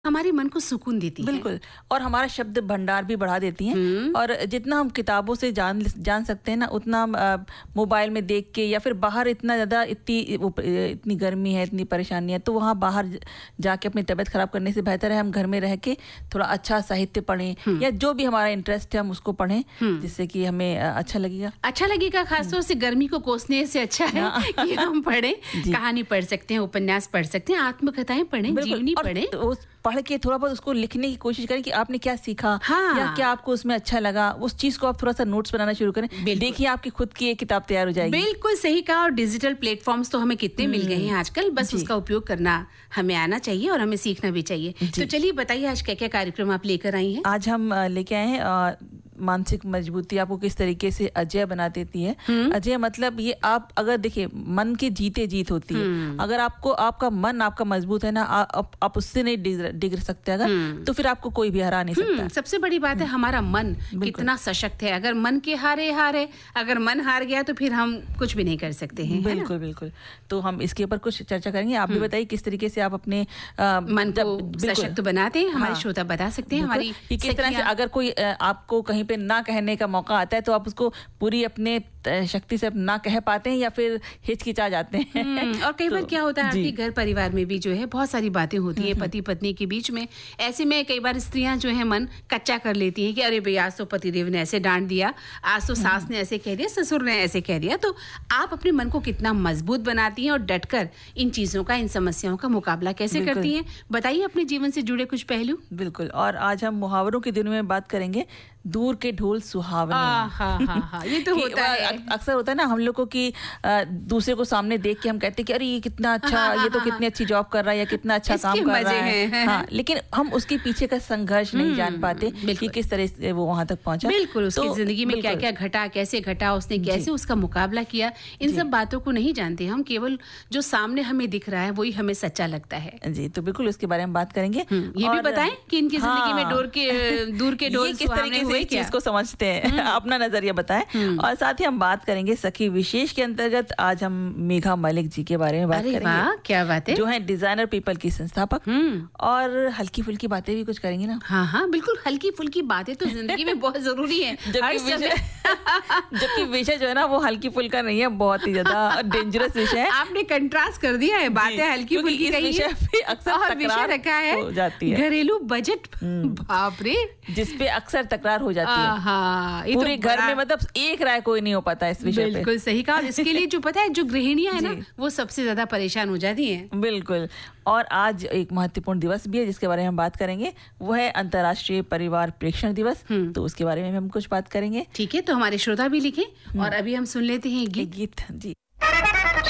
हमारे मन को सुकून देती है। बिल्कुल। और हमारा शब्द भंडार भी बढ़ा देती हैं। और जितना हम किताबों से जान सकते हैं ना, उतना मोबाइल में देख के या फिर बाहर इतना ज़्यादा इतनी गर्मी है, इतनी परेशानी है, तो वहाँ बाहर जाके अपनी तबीयत खराब करने से बेहतर है हम घर में रह के थोड़ा अच्छा साहित्य पढ़ें या जो भी हमारा इंटरेस्ट है हम उसको पढ़ें, जिससे कि हमें अच्छा लगेगा। खासतौर से गर्मी को कोसने से अच्छा है कि हम पढ़ें। कहानी पढ़ सकते हैं, उपन्यास पढ़ सकते हैं, आत्मकथाएं पढ़ें, जीवनी पढ़ें। पढ़ के थोड़ा बहुत उसको लिखने की कोशिश करें कि आपने क्या सीखा या क्या आपको उसमें अच्छा लगा, उस चीज को आप थोड़ा सा नोट्स बनाना शुरू करें। देखिए आपकी खुद की एक किताब तैयार हो जाएगी। बिल्कुल सही कहा। और डिजिटल प्लेटफॉर्म्स तो हमें कितने मिल गए हैं आजकल, बस उसका उपयोग करना हमें आना चाहिए और हमें सीखना भी चाहिए। तो चलिए बताइए आज क्या क्या कार्यक्रम आप लेकर आई हैं। आज हम लेके आए हैं मानसिक मजबूती आपको किस तरीके से अजय बना देती है। अजय मतलब ये आप अगर देखिए मन की जीते जीत होती है। अगर आपका मन आपका मजबूत है ना, आप उससे नहीं डिग सकते अगर, तो फिर आपको कोई भी हरा नहीं सकता। सबसे बड़ी बात है हमारा मन कितना सशक्त है। अगर मन के हारे अगर मन हार गया तो फिर हम कुछ भी नहीं कर सकते हैं। बिल्कुल। तो हम इसके ऊपर कुछ चर्चा करेंगे। आप भी बताइए किस तरीके से आप अपने मन को सशक्त बनाते हैं। हमारे श्रोता बता सकते हैं हमारी किस तरह से अगर कोई आपको कहीं पे ना कहने का मौका आता है तो आप उसको पूरी अपने शक्ति से ना कह पाते हैं या फिर हिचकिचा जाते हैं। और कई बार क्या होता है आपके घर परिवार में भी जो है बहुत सारी बातें होती है पति पत्नी के बीच में। ऐसे में कई बार स्त्रियां जो है मन कच्चा कर लेती हैं कि अरे भाई आज तो पतिदेव ने ऐसे डांट दिया, आज तो सास ने ऐसे कह दिया, ससुर ने ऐसे कह दिया। तो आप अपने मन को कितना मजबूत बनाती हैं और डटकर इन चीजों का, इन समस्याओं का मुकाबला कैसे करती हैं, बताइए अपने जीवन से जुड़े कुछ पहलू। बिल्कुल। और आज हम मुहावरों के दिनों में बात करेंगे। दूर के ढोल सुहावने। ये तो होता है, अक्सर होता है ना हम लोग को कि दूसरे को सामने देख के हम कहते हैं कि अरे ये कितना अच्छा, ये तो कितनी अच्छी जॉब कर रहा है या कितना अच्छा काम कर रहा है। हाँ, लेकिन हम उसके पीछे का संघर्ष नहीं जान पाते कि किस तरह से वो वहां तक पहुंचा। बिल्कुल, उसकी जिंदगी में क्या क्या घटा, कैसे घटा, उसने कैसे उसका मुकाबला किया, इन सब बातों को नहीं जानते हम। केवल जो सामने हमें दिख रहा है वही हमें सच्चा लगता है। जी, तो बिल्कुल उसके बारे में बात करेंगे। ये भी बताएं कि इनकी जिंदगी में दूर के ढोल किस तरीके से इस चीज को समझते हैं, अपना नजरिया बताएं। और साथ ही हम बात करेंगे सखी विशेष के अंतर्गत। आज हम मेघा मलिक जी के बारे में बात करेंगे। वाह, क्या बात है। जो है डिजाइनर पीपल की संस्थापक। और हल्की फुल्की बातें भी कुछ करेंगे ना। हाँ, बिल्कुल। हल्की फुल्की बातें तो जिंदगी में बहुत जरूरी है। जबकि विषय जो है ना वो हल्की फुल्का नहीं है, बहुत ही ज्यादा डेंजरस विषय है। आपने कंट्रास्ट कर दिया है, बातें हल्की फुल्की अक्सर तकरार रखा है हो जाती है। घरेलू बजट, बाप रे, जिसपे अक्सर तकरार हो जाती है पूरे घर में। मतलब एक राय कोई नहीं हो पाता इस विषय पे। बिल्कुल सही कहा। इसके लिए जो पता है जो गृहिणियां है ना वो सबसे ज्यादा परेशान हो जाती हैं। बिल्कुल। और आज एक महत्वपूर्ण दिवस भी है जिसके बारे में हम बात करेंगे, वो है अंतर्राष्ट्रीय परिवार प्रेक्षण दिवस। तो उसके बारे में हम कुछ बात करेंगे। ठीक है, तो हमारे श्रोता भी लिखें और अभी हम सुन लेते हैं गीत। जी।